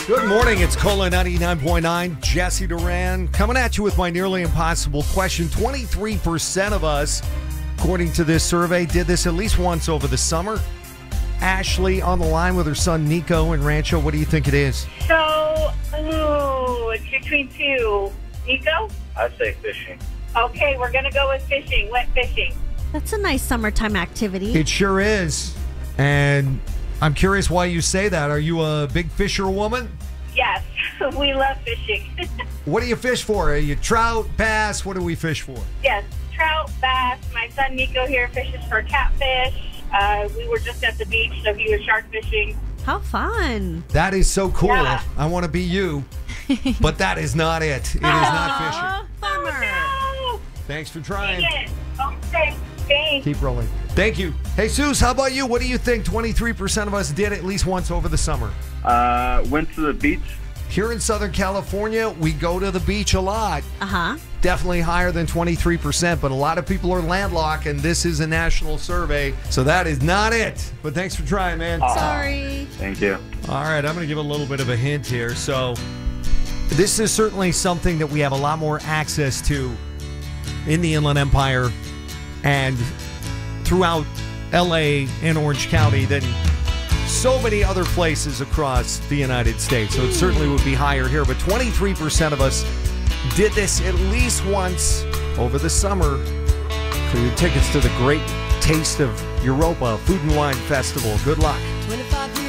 Good morning. It's Cola 99.9. Jesse Duran coming at you with my nearly impossible question. 23% of us, according to this survey, did this at least once over the summer. Ashley on the line with her son Nico in Rancho. What do you think it is? So, it's between two. Nico? I'd say fishing. Okay, we're going to go with fishing. Wet fishing. That's a nice summertime activity. It sure is. And I'm curious why you say that. Are you a big fisher woman? Yes, we love fishing. What do you fish for? Are you trout, bass? What do we fish for? Yes, trout, bass. My son Nico here fishes for catfish. We were just at the beach, so he was shark fishing. How fun. That is so cool. Yeah. I want to be you. But that is not it. It is not fishing. Bummer. Oh, Thanks for no! trying. Dang it. Okay, thanks. Keep rolling. Thank you. Hey, Jesus, how about you? What do you think 23% of us did at least once over the summer? Went to the beach. Here in Southern California, we go to the beach a lot. Uh-huh. Definitely higher than 23%, but a lot of people are landlocked, and this is a national survey, so that is not it. But thanks for trying, man. Sorry. Thank you. All right, I'm going to give a little bit of a hint here. So this is certainly something that we have a lot more access to in the Inland Empire and throughout LA and Orange County than so many other places across the United States. So it certainly would be higher here, but 23% of us did this at least once over the summer for your tickets to the Great Taste of Europa Food and Wine Festival. Good luck.